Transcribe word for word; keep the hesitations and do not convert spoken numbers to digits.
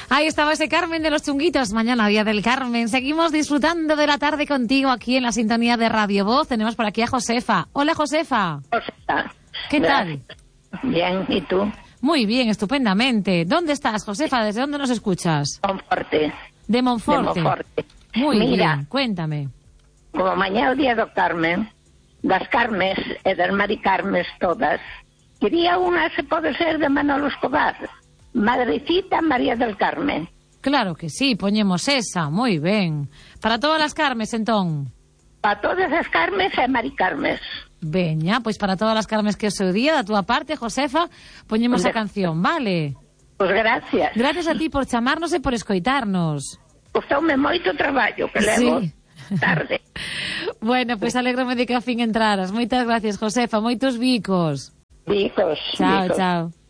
Ahí estaba ese Carmen de los Chunguitos. Mañana, Día del Carmen. Seguimos disfrutando de la tarde contigo aquí en la sintonía de Radio Voz. Tenemos por aquí a Josefa. Hola, Josefa. Josefa. ¿Qué tal? Bien, ¿y tú? Muy bien, estupendamente. ¿Dónde estás, Josefa? ¿Desde dónde nos escuchas? Monforte. De Monforte. De Monforte. Muy Mira, bien, cuéntame. Como mañana o Día do Carmen, das Carmes e das Mari Carmes todas, quería unha se pode ser de Manolo Escobar, Madrecita María del Carmen. Claro que sí, poñemos esa, moi ben. Para todas as Carmes, entón. Para todas as Carmes e Mari Carmes. Veña, pois para todas as Carmes que é o seu día, da túa parte, Josefa, poñemos a canción, vale? Pois gracias. Gracias a ti por chamarnos e por escoitarnos. Costoume moito traballo, que levo Sí. tarde. Bueno, pois alégrome de que ao fin entraras. Moitas gracias, Josefa, moitos bicos. Bicos, Chao, bicos. chao.